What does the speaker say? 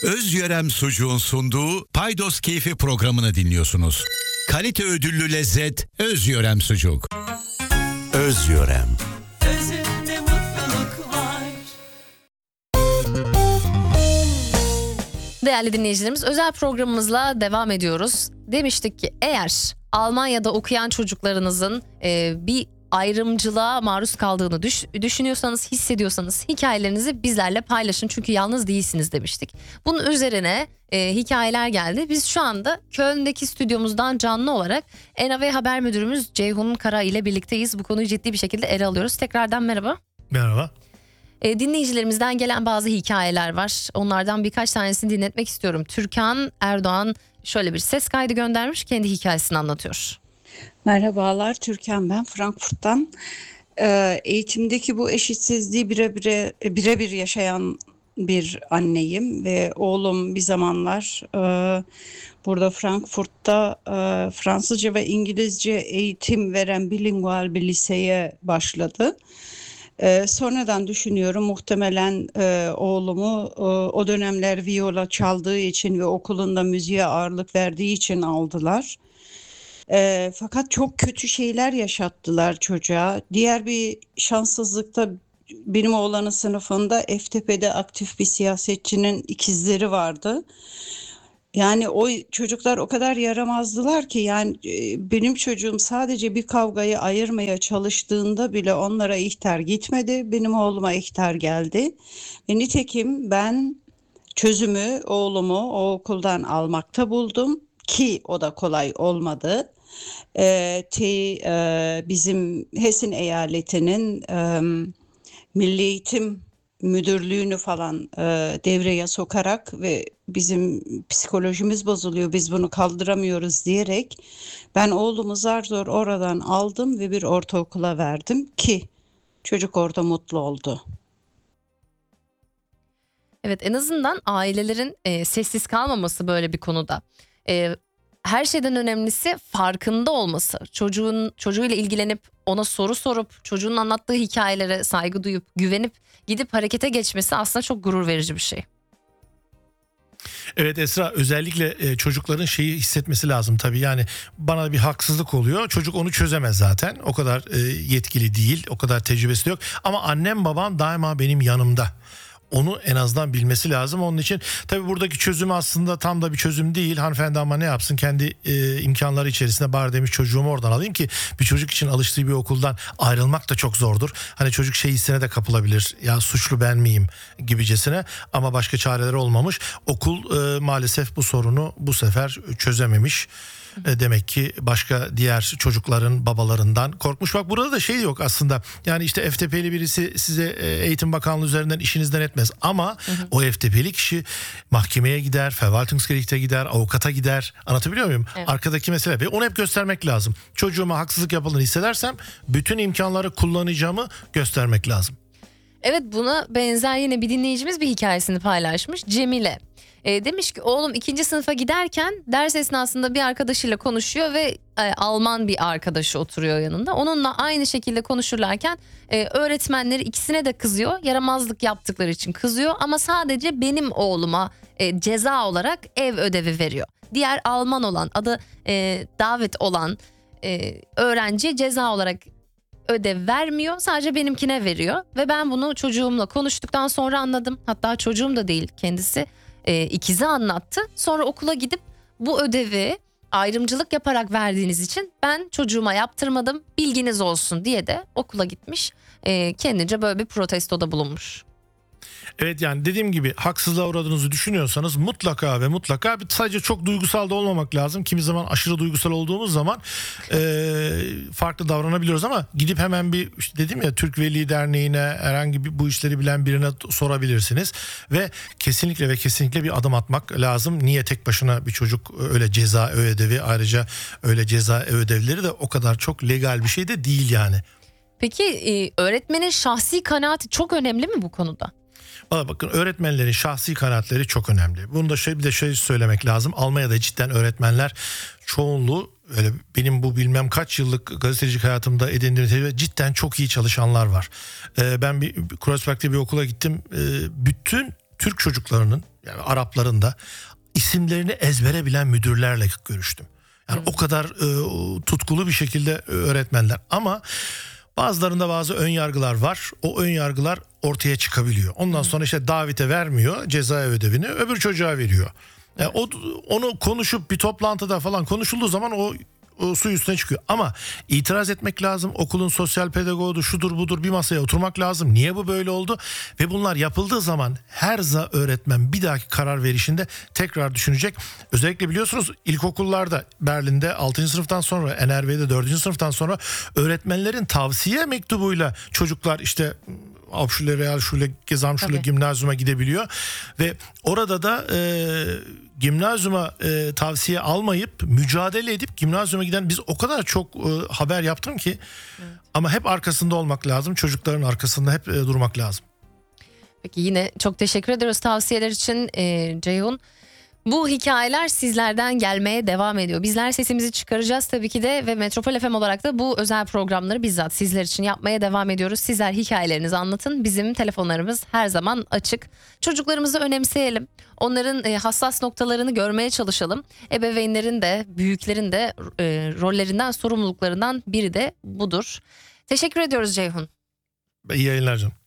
Öz Yörem Sucuğun sunduğu Paydos Keyfi programını dinliyorsunuz. Kalite ödüllü lezzet Öz Yörem Sucuk. Öz Yörem. Özünde mutluluk var. Değerli dinleyicilerimiz, özel programımızla devam ediyoruz. Demiştik ki eğer Almanya'da okuyan çocuklarınızın bir ayrımcılığa maruz kaldığını düşünüyorsanız, hissediyorsanız hikayelerinizi bizlerle paylaşın. Çünkü yalnız değilsiniz demiştik. Bunun üzerine hikayeler geldi. Biz şu anda Köln'deki stüdyomuzdan canlı olarak NAV Haber Müdürümüz Ceyhun Kara ile birlikteyiz. Bu konuyu ciddi bir şekilde ele alıyoruz. Tekrardan merhaba. Merhaba. Dinleyicilerimizden gelen bazı hikayeler var. Onlardan birkaç tanesini dinletmek istiyorum. Türkan Erdoğan şöyle bir ses kaydı göndermiş, kendi hikayesini anlatıyor. Merhabalar, Türkan ben Frankfurt'tan. Eğitimdeki bu eşitsizliği birebir yaşayan bir anneyim ve oğlum bir zamanlar burada Frankfurt'ta Fransızca ve İngilizce eğitim veren bilingual bir liseye başladı. Sonradan düşünüyorum, muhtemelen oğlumu o dönemler viola çaldığı için ve okulunda müziğe ağırlık verdiği için aldılar. Fakat çok kötü şeyler yaşattılar çocuğa. Diğer bir şanssızlıkta benim oğlanın sınıfında FTP'de aktif bir siyasetçinin ikizleri vardı. Yani o çocuklar o kadar yaramazdılar ki, yani benim çocuğum sadece bir kavgayı ayırmaya çalıştığında bile onlara ihtar gitmedi. Benim oğluma ihtar geldi. Ve nitekim ben çözümü oğlumu o okuldan almakta buldum ki o da kolay olmadı. Bizim Hessen eyaletinin Milli Eğitim Müdürlüğünü falan devreye sokarak ve bizim psikolojimiz bozuluyor, biz bunu kaldıramıyoruz diyerek ben oğlumu zar zor oradan aldım ve bir ortaokula verdim ki çocuk orada mutlu oldu. Evet, en azından ailelerin sessiz kalmaması böyle bir konuda. Her şeyden önemlisi farkında olması. Çocuğuyla ilgilenip ona soru sorup çocuğun anlattığı hikayelere saygı duyup güvenip gidip harekete geçmesi aslında çok gurur verici bir şey. Evet Esra, özellikle çocukların şeyi hissetmesi lazım tabii, yani bana bir haksızlık oluyor, çocuk onu çözemez zaten, o kadar yetkili değil, o kadar tecrübesi yok ama annem babam daima benim yanımda. Onu en azından bilmesi lazım. Onun için tabii buradaki çözüm aslında tam da bir çözüm değil. Hanımefendi ama ne yapsın, kendi imkanları içerisinde bari demiş çocuğumu oradan alayım ki bir çocuk için alıştığı bir okuldan ayrılmak da çok zordur. Hani çocuk şey hissine de kapılabilir, ya suçlu ben miyim gibicesine, ama başka çareler olmamış. Okul maalesef bu sorunu bu sefer çözememiş. Demek ki başka diğer çocukların babalarından korkmuş. Bak burada da şey yok aslında. Yani işte FTP'li birisi size Eğitim Bakanlığı üzerinden işinizden etmez. Ama o FTP'li kişi mahkemeye gider, Verwaltungsgericht'e gider, avukata gider. Anlatabiliyor muyum? Evet. Arkadaki mesele. Ve onu hep göstermek lazım. Çocuğuma haksızlık yapıldığını hissedersem bütün imkanları kullanacağımı göstermek lazım. Evet, buna benzer yine bir dinleyicimiz bir hikayesini paylaşmış. Cemile. Demiş ki oğlum 2. sınıfa giderken ders esnasında bir arkadaşıyla konuşuyor ve Alman bir arkadaşı oturuyor yanında. Onunla aynı şekilde konuşurlarken öğretmenleri ikisine de kızıyor. Yaramazlık yaptıkları için kızıyor ama sadece benim oğluma ceza olarak ev ödevi veriyor. Diğer Alman olan, adı David olan öğrenci ceza olarak ödev vermiyor, sadece benimkine veriyor. Ve ben bunu çocuğumla konuştuktan sonra anladım. Hatta çocuğum da değil, kendisi ikizi anlattı. Sonra okula gidip bu ödevi ayrımcılık yaparak verdiğiniz için ben çocuğuma yaptırmadım, bilginiz olsun diye de okula gitmiş. Kendince böyle bir protestoda bulunmuş. Evet, yani dediğim gibi haksızlığa uğradığınızı düşünüyorsanız mutlaka ve mutlaka, sadece çok duygusal da olmamak lazım. Kimi zaman aşırı duygusal olduğumuz zaman farklı davranabiliyoruz ama gidip hemen bir, işte dedim ya, Türk Veli Derneği'ne, herhangi bir bu işleri bilen birine sorabilirsiniz ve kesinlikle bir adım atmak lazım. Niye tek başına bir çocuk öyle ceza ödevi, ayrıca öyle ceza ödevleri de o kadar çok legal bir şey de değil yani. Peki öğretmenin şahsi kanaati çok önemli mi bu konuda? Bakın, öğretmenlerin şahsi kanaatleri çok önemli. Bunu da bir de şey söylemek lazım. Almanya'da cidden öğretmenler çoğunluğu, öyle benim bu bilmem kaç yıllık gazetecilik hayatımda edindiğim tecrübe, cidden çok iyi çalışanlar var. Ben bir Kreuzberg'de bir okula gittim. Bütün Türk çocuklarının yani Arapların da isimlerini ezbere bilen müdürlerle görüştüm. Yani o kadar tutkulu bir şekilde öğretmenler, ama bazılarında bazı ön yargılar var. O ön yargılar ortaya çıkabiliyor. Ondan sonra işte davete vermiyor ceza ödevini, öbür çocuğa veriyor. Yani onu konuşup bir toplantıda falan konuşulduğu zaman o su üstüne çıkıyor. Ama itiraz etmek lazım. Okulun sosyal pedagogu şudur budur, bir masaya oturmak lazım. Niye bu böyle oldu? Ve bunlar yapıldığı zaman her öğretmen bir dahaki karar verişinde tekrar düşünecek. Özellikle biliyorsunuz ilkokullarda, Berlin'de 6. sınıftan sonra, NRV'de 4. sınıftan sonra öğretmenlerin tavsiye mektubuyla çocuklar işte Hauptschule, Realschule, Gesamtschule, Gimnazyuma gidebiliyor. Ve orada da gimnazyuma tavsiye almayıp mücadele edip gimnazyuma giden, biz o kadar çok haber yaptım ki. Evet. Ama hep arkasında olmak lazım. Çocukların arkasında hep durmak lazım. Peki, yine çok teşekkür ediyoruz tavsiyeler için Ceyhun. Bu hikayeler sizlerden gelmeye devam ediyor. Bizler sesimizi çıkaracağız tabii ki de ve Metropol FM olarak da bu özel programları bizzat sizler için yapmaya devam ediyoruz. Sizler hikayelerinizi anlatın. Bizim telefonlarımız her zaman açık. Çocuklarımızı önemseyelim. Onların hassas noktalarını görmeye çalışalım. Ebeveynlerin de, büyüklerin de rollerinden, sorumluluklarından biri de budur. Teşekkür ediyoruz Ceyhun. İyi yayınlar canım.